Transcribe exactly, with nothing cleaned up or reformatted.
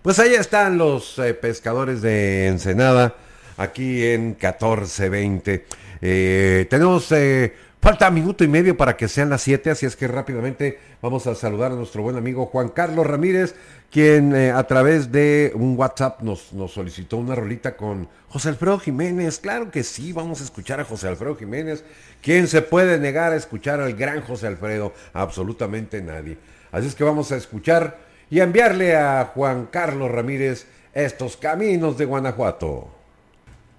Pues ahí están los eh, pescadores de Ensenada, aquí en catorce veinte. Eh, tenemos, eh, falta minuto y medio para que sean las siete, así es que rápidamente vamos a saludar a nuestro buen amigo Juan Carlos Ramírez, quien eh, a través de un WhatsApp nos, nos solicitó una rolita con José Alfredo Jiménez. Claro que sí, vamos a escuchar a José Alfredo Jiménez. ¿Quién se puede negar a escuchar al gran José Alfredo? Absolutamente nadie. Así es que vamos a escuchar y a enviarle a Juan Carlos Ramírez estos caminos de Guanajuato.